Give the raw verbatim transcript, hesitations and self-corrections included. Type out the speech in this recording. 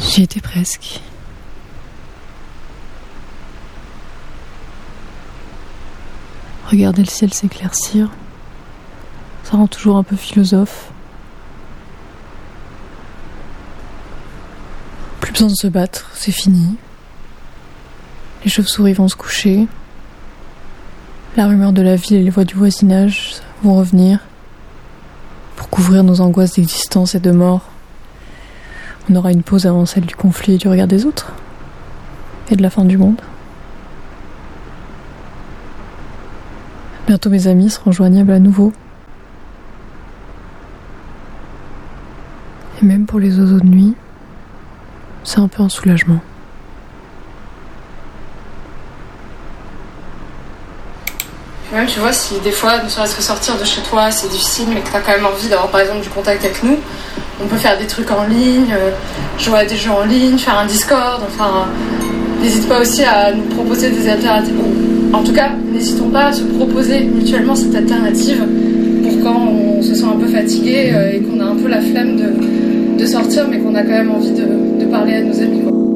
J'y étais presque. Regarder le ciel s'éclaircir, ça rend toujours un peu philosophe. Plus besoin de se battre, c'est fini. Les chauves-souris vont se coucher. La rumeur de la ville et les voix du voisinage vont revenir pour couvrir nos angoisses d'existence et de mort. On aura une pause avant celle du conflit et du regard des autres et de la fin du monde. Bientôt mes amis seront joignables à nouveau. Et même pour les oiseaux de nuit, c'est un peu un soulagement. Même tu vois, si des fois, ne serait-ce que sortir de chez toi, c'est difficile, mais que t'as quand même envie d'avoir par exemple du contact avec nous, on peut faire des trucs en ligne, euh, jouer à des jeux en ligne, faire un Discord, enfin, n'hésite pas aussi à nous proposer des alternatives. En tout cas, n'hésitons pas à se proposer mutuellement cette alternative pour quand on se sent un peu fatigué euh, et qu'on a un peu la flemme de, de sortir, mais qu'on a quand même envie de, de parler à nos amis, quoi.